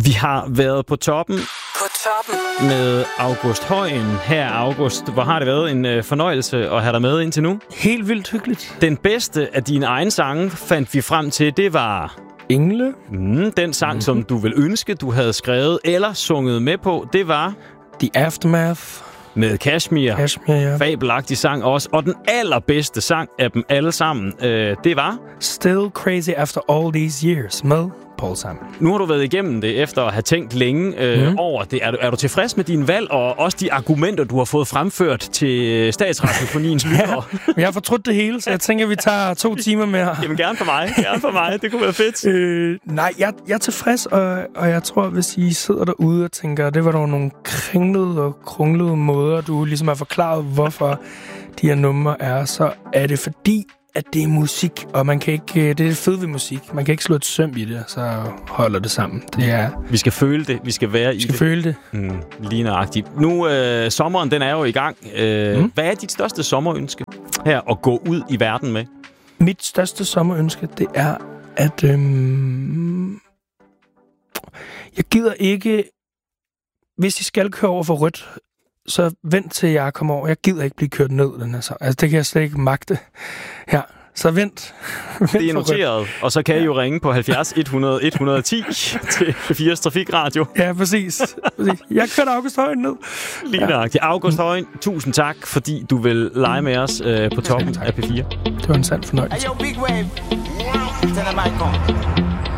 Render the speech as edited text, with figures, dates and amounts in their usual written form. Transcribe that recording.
Vi har været på toppen med August Højen. Her, August, hvor har det været en fornøjelse at have dig med indtil nu? Helt vildt hyggeligt. Den bedste af dine egne sange fandt vi frem til, det var... Engle. Den sang, som du vil ønske, du havde skrevet eller sunget med på, det var... The Aftermath. Med Kashmir. Kashmir, ja. Fabelagtig sang også. Og den allerbedste sang af dem alle sammen, det var... Still Crazy After All These Years med Paul Simon. Nu har du været igennem det efter at have tænkt længe over det. Er du tilfreds med din valg og også de argumenter, du har fået fremført til Statsradiofoniens lyttere? Ja, jeg har fortrudt det hele, så jeg tænker, vi tager 2 timer mere. Jamen gerne for mig. Gerne for mig. Det kunne være fedt. Nej, jeg er tilfreds, og jeg tror, hvis I sidder derude og tænker, det var dog nogle kringlede og krunglede måder, du ligesom har forklaret, hvorfor de her numre er, så er det fordi, at det er musik, og man kan ikke, det er fedt ved musik. Man kan ikke slå et søm i det, så holder det sammen. Det er... Vi skal føle det. Vi skal være i det. Vi skal føle det. Lige nøjagtigt. Nu, sommeren, den er jo i gang. Hvad er dit største sommerønske her at gå ud i verden med? Mit største sommerønske, det er, at jeg gider ikke, hvis I skal køre over for rødt, så vent til jeg kommer over. Jeg gider ikke blive kørt ned, den her så. Altså, det kan jeg slet ikke magte. Ja, så vent. Det er noteret, og så kan I jo ringe på 70 100 110 til 4's Trafikradio. Ja, præcis. Jeg kørte August Højen ned. Lige nøjagtigt. August Højen, tusind tak, fordi du vil lege med os på toppen af P4. Det var en sand fornøjelse. Hey, yo, Big Wave. Tell them I come.